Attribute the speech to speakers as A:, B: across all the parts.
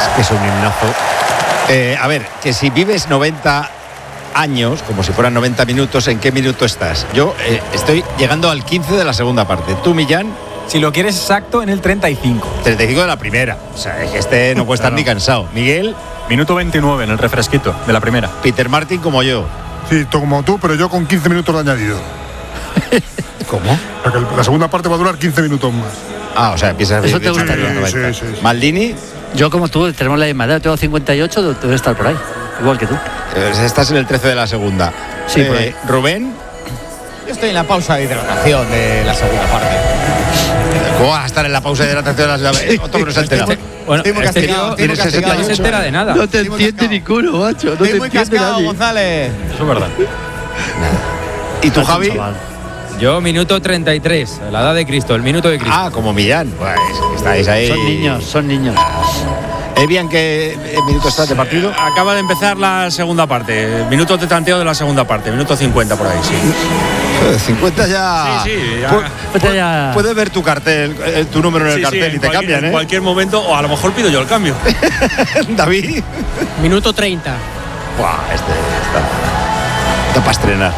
A: que es un himnazo. A ver, que si vives 90 años, como si fueran 90 minutos, ¿en qué minuto estás? Yo estoy llegando al 15 de la segunda parte. ¿Tú, Millán?
B: Si lo quieres exacto, en el 35.
A: 35 de la primera. O sea, es que este no puede estar ni cansado. Miguel.
B: Minuto 29 en el refresquito de la primera.
A: Peter Martin como yo.
C: Sí, como tú, pero yo con 15 minutos de añadido.
A: ¿Cómo?
C: La segunda parte va a durar 15 minutos más.
A: Ah, o sea, empiezas a
D: Eso te gustaría.
C: Sí.
A: Maldini.
D: Yo como tú, tenemos la misma edad, tengo 58, debe estar por ahí, igual que tú.
A: Estás en el 13 de la segunda.
D: Sí, por ahí.
A: Rubén.
E: Yo estoy en la pausa de hidratación de la segunda parte.
A: ¿Cómo vas a estar en la pausa de hidratación de la segunda? Otro no se ha enterado.
B: Bueno, este tío no se entera de nada.
D: No te entiende ninguno, macho. No te
E: muy
D: entiende
E: cascado,
D: nadie.
E: González.
B: Eso es verdad.
A: ¿Y tú, Javi?
B: Yo, minuto 33, la edad de Cristo, el minuto de Cristo.
A: Ah, como Millán. Pues estáis ahí.
D: Son niños.
A: Evian, ¿qué minuto estás de partido?
F: Acaba de empezar la segunda parte. Minutos de tanteo de la segunda parte. Minuto 50 por ahí, sí.
A: 50 ya.
F: Sí, ya.
A: Puedes ver tu cartel, tu número en el cartel y te cambian,
F: en cualquier momento, o a lo mejor pido yo el cambio.
A: David.
G: Minuto 30.
A: Buah, está para estrenar.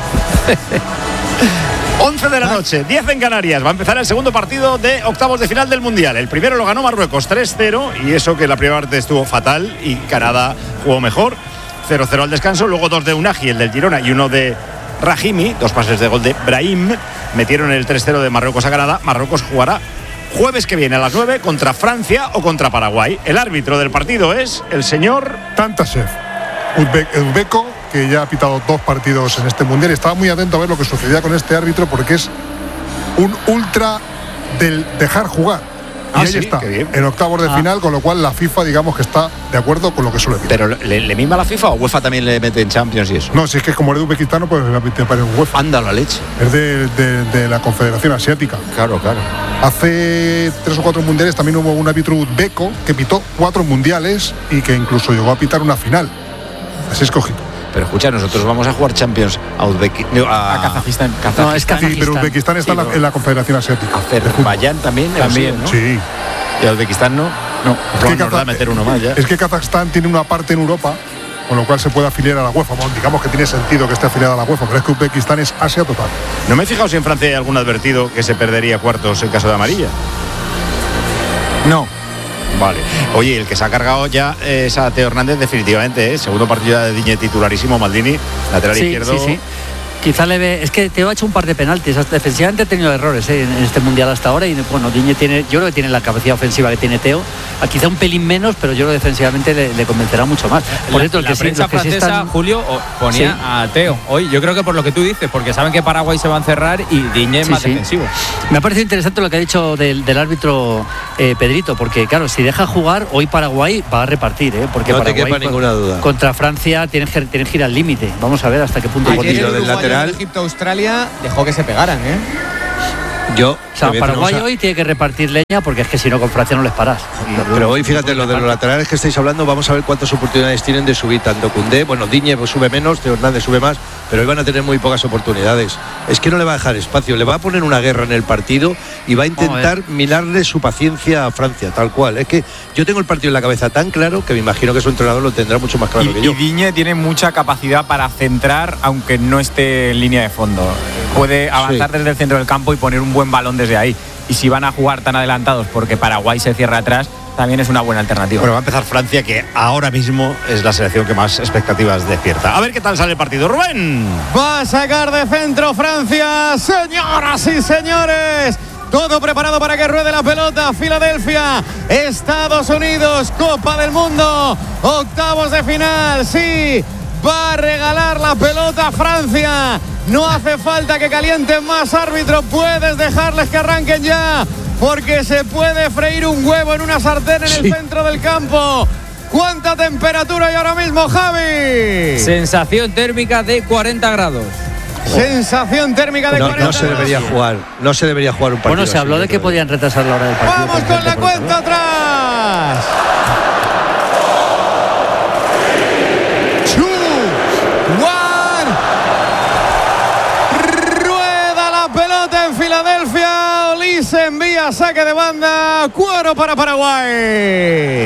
A: 11 de la noche, 10 en Canarias. Va a empezar el segundo partido de octavos de final del Mundial. El primero lo ganó Marruecos 3-0, y eso que la primera parte estuvo fatal y Canadá jugó mejor. 0-0 al descanso, luego 2 de Unagi, el del Girona, y 1 de Rahimi, 2 pases de gol de Brahim. Metieron el 3-0 de Marruecos a Canadá. Marruecos jugará jueves que viene a las 9 contra Francia o contra Paraguay. El árbitro del partido es el señor
C: Tantasev, uzbeco, que ya ha pitado 2 partidos en este Mundial. Estaba muy atento a ver lo que sucedía con este árbitro, porque es un ultra del dejar jugar. Y ahí está, en octavos de final, con lo cual la FIFA, digamos que está de acuerdo con lo que suele pedir.
A: ¿Pero le mima la FIFA o UEFA también le mete en Champions y eso?
C: No, si es que como es de uzbekistano, pues le mete en UEFA.
A: Anda la leche.
C: Es de la Confederación Asiática.
A: Claro.
C: Hace 3 o 4 mundiales también hubo un árbitro uzbeco que pitó 4 mundiales y que incluso llegó a pitar una final. Así es cogido.
A: Pero escucha, nosotros vamos a jugar Champions a
B: Kazajistán.
D: No, es Kazajistán.
C: Sí, pero Uzbekistán está en la Confederación Asiática.
A: Azerbaiyán también,
C: ¿no? Sí.
A: ¿Y a Uzbekistán no?
C: No.
A: Nos va a meter uno más ya.
C: Es que Kazajstán tiene una parte en Europa, con lo cual se puede afiliar a la UEFA. Bueno, digamos que tiene sentido que esté afiliada a la UEFA, pero es que Uzbekistán es Asia total.
A: No me he fijado si en Francia hay algún advertido que se perdería cuartos en caso de amarilla.
B: No.
A: Vale. Oye, el que se ha cargado ya es a Teo Hernández definitivamente, ¿eh? Segundo partido de Digne titularísimo, Maldini, lateral izquierdo.
D: Sí. Quizá le ve, es que Teo ha hecho un par de penaltis, defensivamente ha tenido errores en este Mundial hasta ahora, y bueno, Digne tiene, yo creo que tiene la capacidad ofensiva que tiene Teo, quizá un pelín menos, pero yo creo que defensivamente le convencerá mucho más. Por cierto,
B: la prensa francesa, Julio, ponía a Teo hoy, yo creo que por lo que tú dices, porque saben que Paraguay se va a encerrar y Digne es más defensivo.
D: Me ha parecido interesante lo que ha dicho del árbitro Pedrito, porque claro, si deja jugar, hoy Paraguay va a repartir, porque
H: no
D: Paraguay
H: te quepa ninguna duda.
D: Contra Francia tienen que ir al límite. Vamos a ver hasta qué punto.
E: Egipto-Australia dejó que se pegaran,
D: Paraguay hoy tiene que repartir leña, porque es que si no con Francia no les paras.
H: Pero hoy, fíjate, lo de los laterales que estáis hablando, vamos a ver cuántas oportunidades tienen de subir. Tanto Koundé, bueno, Digne pues sube menos, Teo Hernández sube más, pero hoy van a tener muy pocas oportunidades. Es que no le va a dejar espacio, le va a poner una guerra en el partido y va a intentar minarle su paciencia a Francia, tal cual. Es que yo tengo el partido en la cabeza tan claro que me imagino que su entrenador lo tendrá mucho más claro que yo.
B: Y Digne tiene mucha capacidad para centrar, aunque no esté en línea de fondo. Puede avanzar desde el centro del campo y poner un buen balón desde ahí. Y si van a jugar tan adelantados porque Paraguay se cierra atrás, también es una buena alternativa.
A: Bueno, va a empezar Francia, que ahora mismo es la selección que más expectativas despierta. A ver qué tal sale el partido. Rubén.
E: Va a sacar de centro Francia, señoras y señores. Todo preparado para que ruede la pelota. Filadelfia, Estados Unidos, Copa del Mundo, octavos de final. Sí, va a regalar la pelota a Francia. No hace falta que calienten más, árbitro. Puedes dejarles que arranquen ya, porque se puede freír un huevo en una sartén en el centro del campo. ¿Cuánta temperatura hay ahora mismo, Javi?
B: Sensación térmica de 40 grados.
E: Sensación térmica de 40
H: no se debería jugar. No se debería jugar un partido.
D: Bueno, se habló de que podían retrasar la hora del partido.
E: ¡Vamos con la cuenta atrás! 2, 1. Rueda la pelota en Filadelfia. Olise envía saque de banda. Cuero para Paraguay.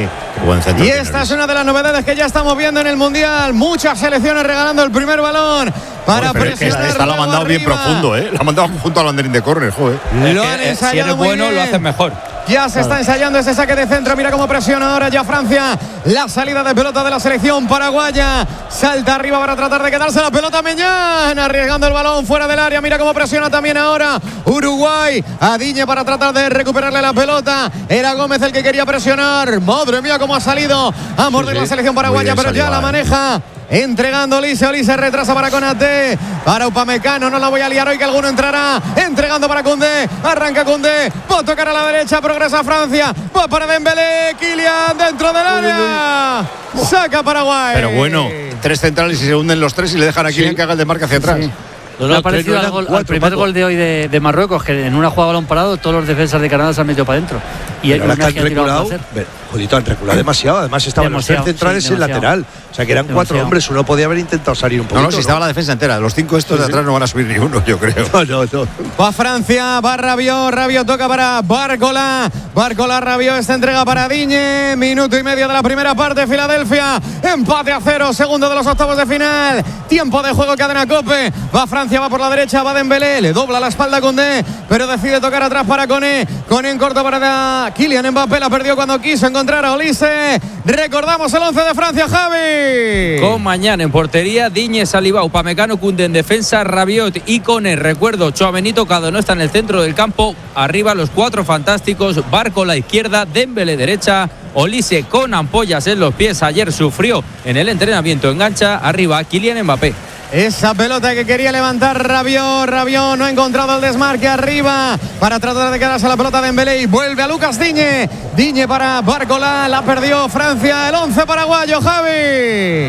A: Buen centro
E: Y
A: tiene
E: esta
A: Luis.
E: es una de las novedades que ya estamos viendo en el Mundial. Muchas selecciones regalando el primer balón para
A: Pero es que
E: presionar.
A: esta lo ha
E: luego
A: mandado bien
E: arriba.
A: profundo, ¿eh? Lo ha mandado junto al banderín de córner, joder.
E: Lo han
F: si
E: ensayado
F: eres
E: muy
F: bueno,
E: bien.
F: lo haces mejor.
E: Ya se está ensayando ese saque de centro. Mira cómo presiona ahora ya Francia. La salida de pelota de la selección paraguaya. Salta arriba para tratar de quedarse la pelota. Meñán arriesgando el balón fuera del área. Mira cómo presiona también ahora Uruguay. A Digne para tratar de recuperarle la pelota. Era Gómez el que quería presionar. Madre mía cómo ha salido a morder la selección paraguaya.
A: Muy bien
E: Pero ya
A: salido,
E: la maneja. Entregando Olise retrasa para Konaté, para Upamecano, no la voy a liar hoy que alguno entrará, entregando para Koundé, arranca Koundé, va a tocar a la derecha, progresa Francia, va para Dembélé, Kylian dentro del área, saca Paraguay.
A: Pero bueno, 3 centrales y se hunden los 3 y le dejan a Kylian que haga el desmarque hacia atrás.
D: Sí.
H: No,
D: Me ha
H: no,
D: parecido
H: tres, no
D: al,
H: eran
D: al primer
H: cuatro,
D: gol de hoy de Marruecos, que en una jugada balón parado todos los defensas de Canadá se han metido para adentro. Y
H: Pero ahora
D: una
H: que han reculado, Jolito, han reculado demasiado. Además estaban
D: Demasiado,
H: los 3 centrales
D: sí,
H: y el
D: demasiado.
H: lateral. O sea que eran 4
D: Demasiado.
H: hombres. Uno podía haber intentado salir un poquito.
A: No, no, si estaba la defensa entera. Los 5 estos de atrás no van a subir ni uno, yo creo.
H: No.
E: Va Francia, va Rabiot toca para Barcola Rabiot, esta entrega para Digne, minuto y medio de la primera parte, Filadelfia, empate a 0, segundo de los octavos de final, tiempo de juego, cadena COPE, va Francia, va por la derecha, va Dembélé, le dobla la espalda a Koundé, pero decide tocar atrás para Koné en corto para Kylian Mbappé, la perdió cuando quiso encontrar a Olise, recordamos el 11 de Francia, Javi.
F: Con Mañán en portería, Digne, Saliba, Upamecano, Koundé en defensa, Rabiot y Koné. Recuerdo, Tchouaméni tocado, no está en el centro del campo. Arriba los 4 fantásticos, Barco la izquierda, Dembélé derecha, Olise con ampollas en los pies. Ayer sufrió en el entrenamiento, engancha. Arriba, Kylian Mbappé.
E: Esa pelota que quería levantar Rabiot no ha encontrado el desmarque arriba para tratar de quedarse la pelota de Dembélé y vuelve a Lucas Digne para Barcola, la perdió Francia, el 11 paraguayo, Javi.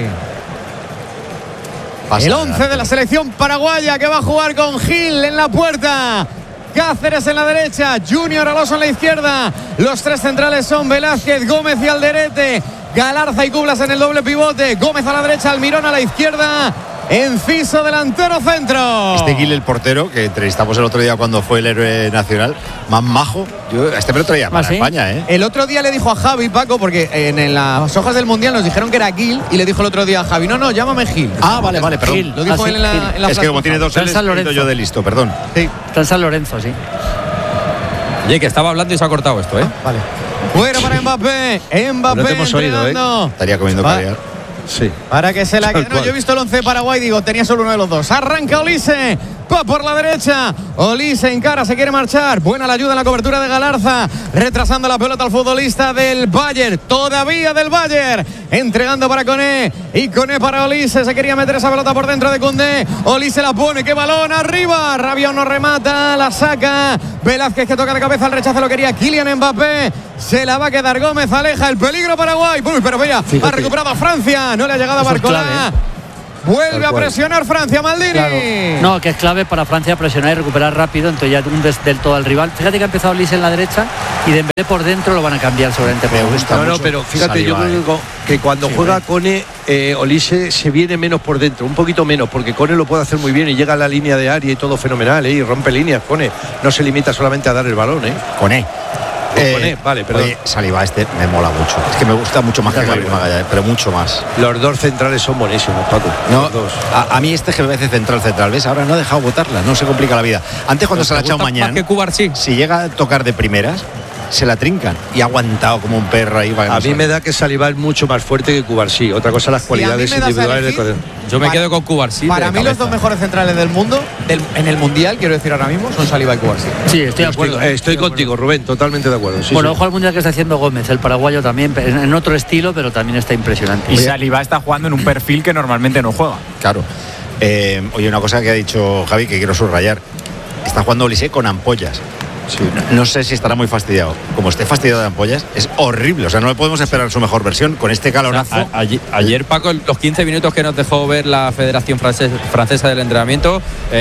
E: El 11 de la selección paraguaya que va a jugar con Gil en la puerta, Cáceres en la derecha, Junior Alonso en la izquierda. Los 3 centrales son Velázquez, Gómez y Alderete, Galarza y Cublas en el doble pivote, Gómez a la derecha, Almirón a la izquierda, Enciso delantero centro.
A: Este Gil, el portero, que entrevistamos el otro día cuando fue el héroe nacional, más majo. Yo este me lo traía para
D: ¿sí?
A: España, ¿eh?
E: El otro día le dijo a Javi, Paco, porque en las hojas del Mundial nos dijeron que era Gil, y le dijo el otro día a Javi, no, llámame Gil.
A: Ah, vale, perdón.
D: Gil.
E: Lo dijo
D: Ah,
E: él
D: sí,
E: en la
D: Gil.
E: en la
A: Es que como
E: frase.
A: tiene 2
D: Está en
A: L's,
D: San
A: he ido
D: Lorenzo.
A: yo de listo, perdón.
E: Sí,
D: Está en San Lorenzo, sí.
F: Oye, que estaba hablando y se ha cortado esto, ¿eh?
E: vale. Fuera para Mbappé.
H: No te hemos oído,
E: entregando.
A: Estaría comiendo
E: Va.
A: caviar.
H: Sí.
E: Para que se la
H: Tal
E: quede. No,
H: cual.
E: yo he visto el 11 de Paraguay, digo, tenía solo uno de los dos. Arranca Olise, va por la derecha. Olise encara, se quiere marchar. Buena la ayuda en la cobertura de Galarza, retrasando la pelota al futbolista del Bayern, todavía del Bayern, entregando para Koné y Koné para Olise. Se quería meter esa pelota por dentro de Koundé. Olise la pone, qué balón arriba. Rabiot no remata, la saca. Velázquez que toca de cabeza, el rechazo lo quería Kylian Mbappé. Se la va a quedar Gómez, aleja el peligro Paraguay. Uy, pero vaya, ha recuperado a Francia. No le ha llegado a
D: Eso es
E: Barcola.
D: clave,
E: Vuelve
H: Tal
E: a
H: cual.
E: presionar Francia, Maldini.
D: Claro. No, que es clave para Francia presionar y recuperar rápido, entonces ya hundes del todo al rival. Fíjate que ha empezado Olise en la derecha y Dembélé por dentro lo van a cambiar seguramente.
A: Me gusta
H: No,
A: mucho
H: pero fíjate,
A: Saliba,
H: yo creo que cuando juega Koné, Olise se viene menos por dentro, un poquito menos, porque Koné lo puede hacer muy bien y llega a la línea de área y todo fenomenal, y rompe líneas. Koné no se limita solamente a dar el balón,
A: Koné.
H: Koné, vale, perdón.
A: Oye, Saliba este me mola mucho. Es que me gusta mucho más que Gabriel Magallanes, pero mucho más.
H: Los 2 centrales son buenísimos, Paco.
A: No,
H: Los 2.
A: a mí este que me parece central, ¿ves? Ahora no ha dejado botarla, no se complica la vida. Antes cuando se la ha echado
F: ¿Te gusta
A: mañana,
F: más que Cubarsí?
A: si llega a tocar de primeras, se la trincan y ha aguantado como un perro ahí.
H: A mí me da que Saliba es mucho más fuerte que Cubarsí. Otra cosa, las cualidades
E: me das a
H: individuales de
E: elegir,
F: Yo me
E: Para-
F: quedo con Cubarsí.
E: Para
F: de
E: mí los
F: cabeza.
E: dos mejores centrales del mundo, en el Mundial, quiero decir ahora mismo, son Saliba y Cubarsí.
D: Sí, estoy de acuerdo.
H: Estoy contigo, Rubén, totalmente de acuerdo. Sí,
D: Bueno,
H: sí.
D: ojo al mundial que está haciendo Gómez, el paraguayo también, en otro estilo, pero también está impresionante.
B: Y Saliba está jugando en un perfil que normalmente no juega.
A: Claro. Oye, una cosa que ha dicho Javi que quiero subrayar. Está jugando Olise con ampollas.
H: Sí.
A: No sé si estará muy fastidiado. Como esté fastidiado de ampollas, es horrible. O sea, no le podemos esperar su mejor versión con este calorazo.
F: Ayer, Paco, los 15 minutos que nos dejó ver la Federación Francesa del Entrenamiento,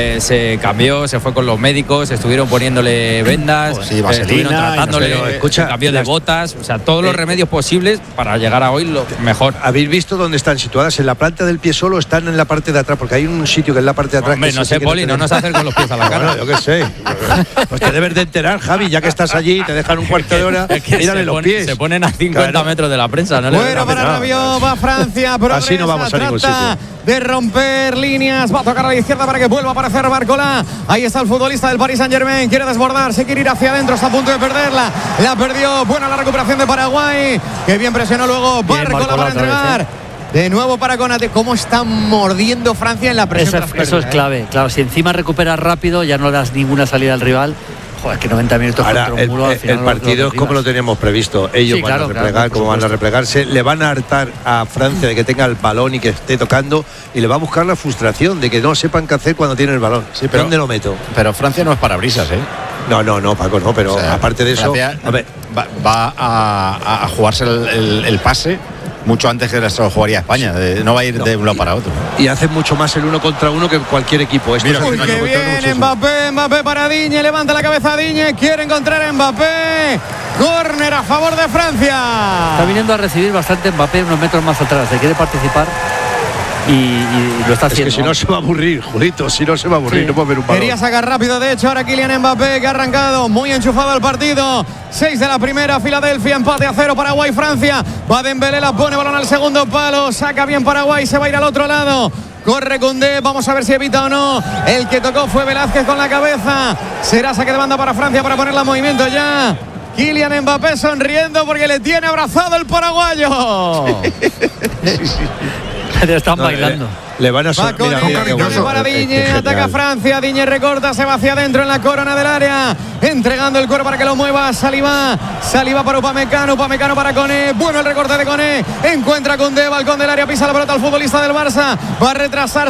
F: se cambió, se fue con los médicos, estuvieron poniéndole vendas,
A: Sí, vaselina,
F: estuvieron tratándole,
H: pero escucha,
F: se cambió de
H: las-
F: botas, o sea, todos los remedios posibles para llegar a hoy lo mejor.
H: ¿Habéis visto dónde están situadas? ¿En la planta del pie solo o están en la parte de atrás? Porque hay un sitio que es la parte de atrás.
F: Hombre,
H: que
F: no
H: sí
F: sé,
H: que
F: Poli, no
H: tiene-
F: nos acerquen los pies a la cara.
H: Bueno, yo qué sé. Pues te debes de enterar, Javi, ya que estás allí, te dejan un cuarto de hora,
F: Es que
H: mírale los pies.
F: se ponen a 50
H: Claro.
F: metros de la prensa. No le
E: Bueno,
F: ven
E: para
F: nada.
E: Rabiot, va Francia, progresa,
H: Así no vamos a ningún
E: trata
H: sitio.
E: de romper líneas, va a tocar a la izquierda para que vuelva a aparecer Barcola. Ahí está el futbolista del Paris Saint-Germain, quiere desbordar, se quiere ir hacia adentro, está a punto de perderla. La perdió, buena la recuperación de Paraguay, que bien presionó luego Barcola
D: Barcola
E: para
D: otra vez,
E: entregar. De nuevo para Konate, cómo está mordiendo Francia en la presión.
D: Eso es clave. Claro, si encima recuperas rápido, ya no das ninguna salida al rival. Joder, que 90 minutos
H: Ahora,
D: contra un muro, al final
H: el
D: lo
H: partido es como lo teníamos previsto. Ellos
D: Sí,
H: van
D: claro,
H: a replegar,
D: claro, por
H: como van a
D: supuesto.
H: replegarse. Le van a hartar a Francia de que tenga el balón y que esté tocando. Y le va a buscar la frustración de que no sepan qué hacer cuando tiene el balón.
A: Sí, pero-
H: ¿Dónde lo meto?
A: Pero Francia no es parabrisas, ¿eh?
H: No, Paco, no. Pero
A: O sea,
H: aparte de eso,
A: Francia
H: a ver,
A: va a jugarse el pase mucho antes que se lo jugaría España. No va a ir de un lado para otro.
H: y hace mucho más el 1 contra 1 que cualquier equipo. Esto
A: Mira,
H: es el
E: Uy,
H: uno
E: que
H: contra uno,
E: bien,
H: sí, sí.
E: Mbappé para Digne, levanta la cabeza Digne, quiere encontrar a Mbappé. Córner a favor de Francia.
D: Está viniendo a recibir bastante Mbappé unos metros más atrás. Se quiere participar y lo está
H: Es
D: haciendo.
H: que si no se va a aburrir, Julito, si no se va a aburrir,
D: Sí.
H: no puede ver un balón.
E: Quería sacar rápido, de hecho, ahora Kylian Mbappé, que ha arrancado muy enchufado al partido. 6 de la primera, Filadelfia, empate a 0, Paraguay, Francia. Va Dembélé, la pone, balón al segundo palo, saca bien Paraguay, se va a ir al otro lado. Corre Koundé, vamos a ver si evita o no. El que tocó fue Velázquez con la cabeza. Será saque de banda para Francia para ponerla en movimiento ya. Kylian Mbappé sonriendo porque le tiene abrazado el paraguayo.
D: Están
H: No,
D: bailando.
H: Le van a
E: Va con
H: mira, mira qué
E: el
H: bueno.
E: para
H: Qué
E: Digne,
H: genial.
E: ataca Francia, Digne recorta, se va hacia adentro en la corona del área, entregando el cuero para que lo mueva Saliba para Upamecano para Koné, bueno el recorte de Koné, encuentra Koundé, balcón del área, pisa la pelota al futbolista del Barça, va a retrasar